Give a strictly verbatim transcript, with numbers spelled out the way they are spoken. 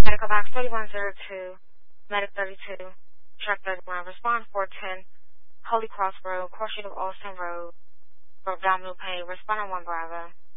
Medical box thirty-one oh two, Medic thirty-two, Truck thirty-one, respond four ten, Holy Cross Road, Cross Street of Austin Road, for abdominal pain, respond on one Bravo.